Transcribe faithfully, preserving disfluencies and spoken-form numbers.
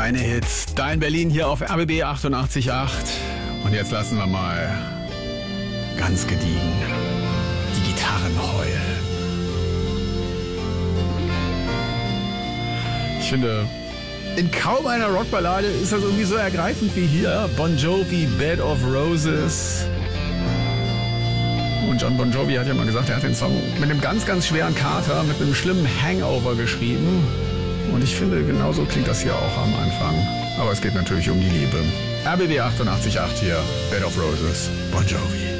Deine Hits, dein Berlin hier auf R B B achtundachtzig Komma acht. Und jetzt lassen wir mal ganz gediegen die Gitarren heulen. Ich finde, in kaum einer Rockballade ist das irgendwie so ergreifend wie hier. Bon Jovi, Bed of Roses. Und John Bon Jovi hat ja mal gesagt, er hat den Song mit einem ganz, ganz schweren Kater, mit einem schlimmen Hangover geschrieben. Und ich finde, genauso klingt das hier auch am Anfang. Aber es geht natürlich um die Liebe. R B B achtundachtzig Komma acht hier, Bed of Roses, Bon Jovi.